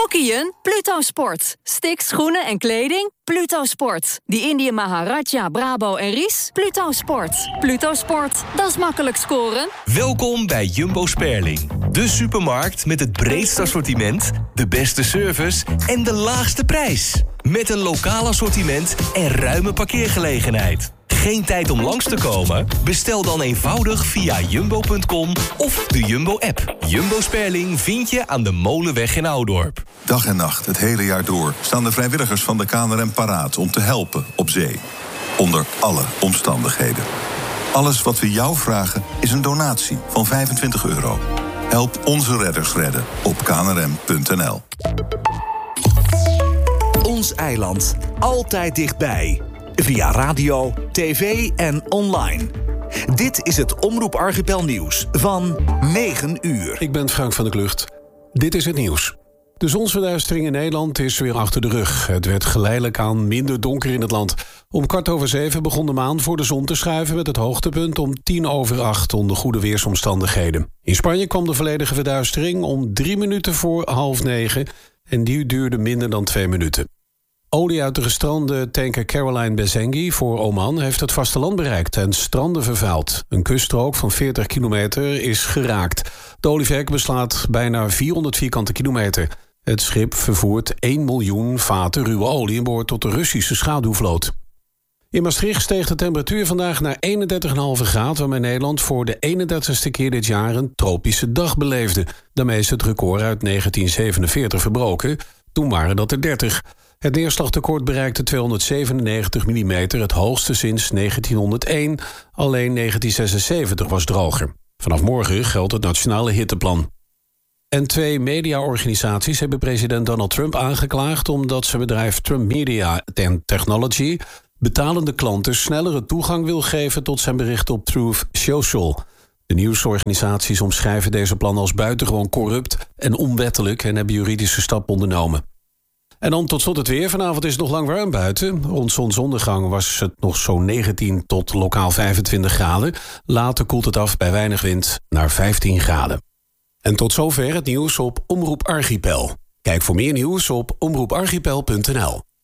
Hockeyen? Pluto Sport. Sticks, schoenen en kleding? Pluto Sport. Die Indië Maharaja, Brabo en Ries? Pluto Sport. Pluto Sport, dat is makkelijk scoren. Welkom bij Jumbo Sperling. De supermarkt met het breedste assortiment, de beste service en de laagste prijs. Met een lokaal assortiment en ruime parkeergelegenheid. Geen tijd om langs te komen? Bestel dan eenvoudig via jumbo.com of de Jumbo-app. Jumbo Sperling vind je aan de Molenweg in Oudorp. Dag en nacht, het hele jaar door, staan de vrijwilligers van de KNRM paraat om te helpen op zee. Onder alle omstandigheden. Alles wat we jou vragen is een donatie van €25. Help onze redders redden op knrm.nl. Ons eiland, altijd dichtbij. Via radio, tv en online. Dit is het Omroep Archipel nieuws van 9 uur. Ik ben Frank van der Klucht. Dit is het nieuws. De zonsverduistering in Nederland is weer achter de rug. Het werd geleidelijk aan minder donker in het land. Om 7:15 begon de maan voor de zon te schuiven met het hoogtepunt om 7:10 onder goede weersomstandigheden. In Spanje kwam de volledige verduistering om 3 minuten voor 8:30 en die duurde minder dan 2 minuten. Olie uit de gestrande tanker Caroline Bezenghi voor Oman heeft het vasteland bereikt en stranden vervuild. Een kuststrook van 40 kilometer is geraakt. De olieverk beslaat bijna 400 vierkante kilometer. Het schip vervoert 1 miljoen vaten ruwe olie en behoort tot de Russische schaduwvloot. In Maastricht steeg de temperatuur vandaag naar 31,5 graden... waarmee Nederland voor de 31ste keer dit jaar een tropische dag beleefde. Daarmee is het record uit 1947 verbroken. Toen waren dat er 30. Het neerslagtekort bereikte 297 mm, het hoogste sinds 1901. Alleen 1976 was droger. Vanaf morgen geldt het nationale hitteplan. En 2 mediaorganisaties hebben president Donald Trump aangeklaagd... omdat zijn bedrijf Trump Media Technology betalende klanten snellere toegang wil geven tot zijn bericht op Truth Social. De nieuwsorganisaties omschrijven deze plannen als buitengewoon corrupt en onwettelijk en hebben juridische stappen ondernomen. En dan tot slot het weer. Vanavond is het nog lang warm buiten. Rond zonsondergang was het nog zo'n 19 tot lokaal 25 graden. Later koelt het af bij weinig wind naar 15 graden. En tot zover het nieuws op Omroep Archipel. Kijk voor meer nieuws op omroeparchipel.nl.